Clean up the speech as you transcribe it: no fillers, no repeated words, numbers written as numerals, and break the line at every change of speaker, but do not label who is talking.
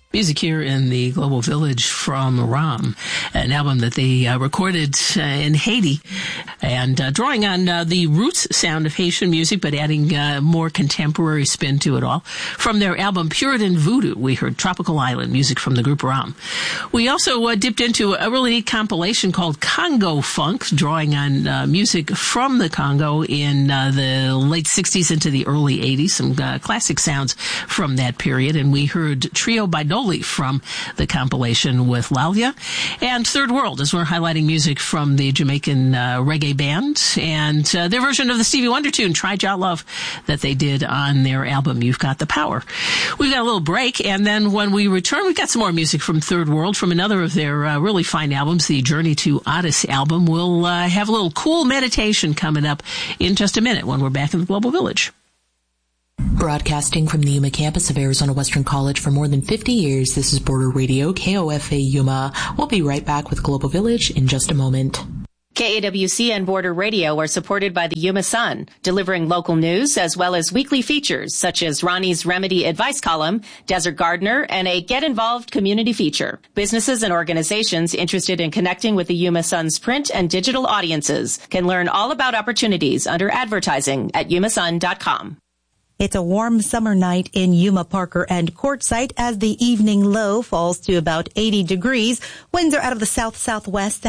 Music here in the Global Village from Ram, an album that they recorded in Haiti, and drawing on the roots sound of Haitian music, but adding more contemporary spin to it all. From their album Puritan Voodoo, we heard Tropical Island, music from the group Ram. We also dipped into a really neat compilation called Congo Funk, drawing on music from the Congo in the late 60s into the early 80s, some classic sounds from that period, and we heard Trio Baidoli from the compilation with Lalia, and Third World, as we're highlighting music from the Jamaican reggae band, and their version of the Stevie Wonder tune, Try Jah Love, that they did on their album You've Got the Power. We've got a little break, and then when we return, we've got some more music from Third World, from another of their really fine albums, the Journey to Addis album. We'll have a little cool meditation coming up in just a minute when we're back in the Global Village.
Broadcasting from the Yuma campus of Arizona Western College for more than 50 years, this is Border Radio, KOFA Yuma. We'll be right back with Global Village in just a moment.
KAWC and Border Radio are supported by the Yuma Sun, delivering local news as well as weekly features such as Ronnie's Remedy Advice Column, Desert Gardener, and a Get Involved community feature. Businesses and organizations interested in connecting with the Yuma Sun's print and digital audiences can learn all about opportunities under advertising at yumasun.com.
It's a warm summer night in Yuma, Parker, and Quartzsite as the evening low falls to about 80 degrees. Winds are out of the south-southwest.